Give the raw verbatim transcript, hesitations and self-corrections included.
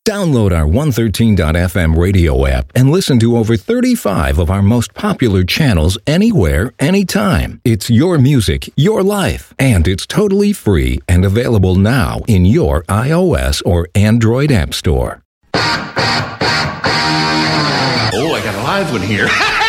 Download our one thirteen dot f m radio app and listen to over thirty-five of our most popular channels anywhere, anytime. It's your music, your life, and it's totally free and available now in your iOS or Android app store. Oh, I got a live one here.